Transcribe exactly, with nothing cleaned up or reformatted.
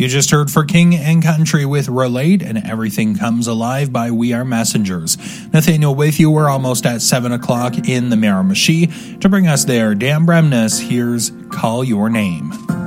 You just heard For King and Country with Relate and Everything Comes Alive by We Are Messengers. Nathaniel with you. We're almost at seven o'clock in the Miramichi. To bring us there, Dan Bremnes, here's Call Your Name.